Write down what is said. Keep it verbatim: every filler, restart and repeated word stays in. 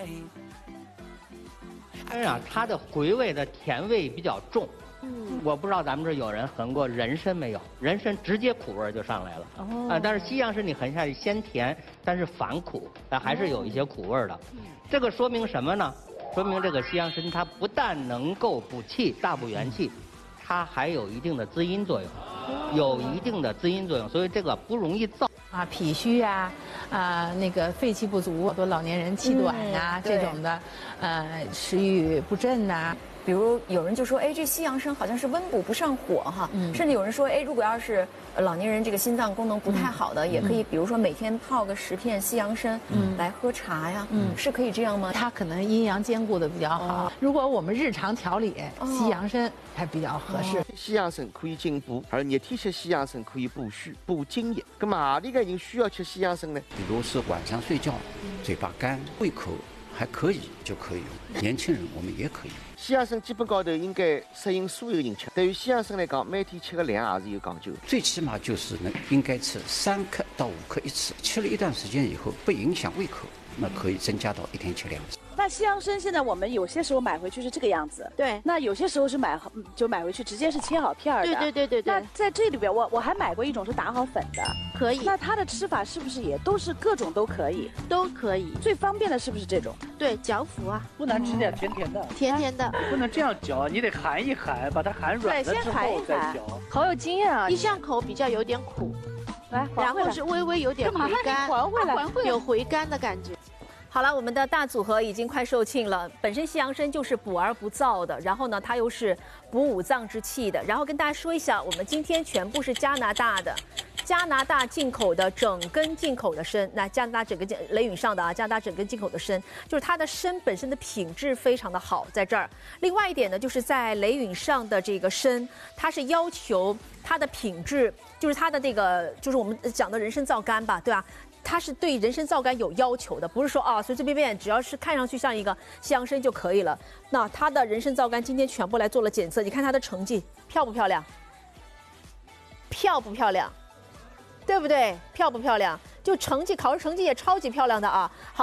哎呀，它的回味的甜味比较重。嗯，我不知道咱们这有人横过人参没有？人参直接苦味就上来了。哦。啊，但是西洋参你横下去先甜，但是反苦，但还是有一些苦味的。嗯。这个说明什么呢？说明这个西洋参它不但能够补气、大补元气，它还有一定的滋阴作用，有一定的滋阴作用，所以这个不容易燥。 啊，脾虚啊，啊、那个肺气不足，好多老年人气短呀、嗯、这种的，呃，食欲不振呐、啊。 比如有人就说，哎，这西洋参好像是温补不上火哈，嗯、甚至有人说，哎，如果要是老年人这个心脏功能不太好的，嗯、也可以，比如说每天泡个十片西洋参，嗯，来喝茶呀，嗯，是可以这样吗？ 它可能阴阳兼顾的比较好。哦、如果我们日常调理，哦、西洋参还比较合适。 哦、西洋参可以进补，而热天吃西洋参可以补虚、补津液。那么哪里个人需要吃西洋参呢？ 比如是晚上睡觉，嘴巴干、胃口还可以就可以了。年轻人我们也可以。 西洋参基本高头应该适应所有人吃。对于西洋参来讲，每天吃个量也是有讲究的。 最起码就是能应该吃三克到五克一次，吃了一段时间以后不影响胃口，那可以增加到一天吃两次。 那西洋参现在我们有些时候买回去是这个样子， 对。 那有些时候是买就买回去直接是切好片的， 对对对对对。 那在这里边我我还买过一种是打好粉的， 可以。 那它的吃法是不是也都是各种都可以？ 都可以。 最方便的是不是这种？ 对，嚼服啊。 不能吃点甜甜的。 甜甜的。 不能这样嚼，你得含一含，把它含软了之后再嚼。 好有经验啊！ 一上口比较有点苦， 来， 然后是微微有点回甘， 还回来， 有回甘的感觉。 好了，我们的大组合已经快售罄了。本身西洋参就是补而不燥的，然后呢，它又是补五脏之气的。然后跟大家说一下，我们今天全部是加拿大的，加拿大进口的整根进口的参。那加拿大整根雷允上的啊，加拿大整根进口的参，就是它的参本身的品质非常的好，在这儿。另外一点呢，就是在雷允上的这个参，它是要求它的品质，就是它的这个，就是我们讲的人参皂苷吧，对吧？它是对人参皂苷有要求的，不是说啊随随便便只要是看上去像一个西洋参就可以了。那它的人参皂苷今天全部来做了检测，你看它的成绩漂不漂亮？漂不漂亮？对不对？漂不漂亮？就成绩，考试成绩也超级漂亮的啊。好。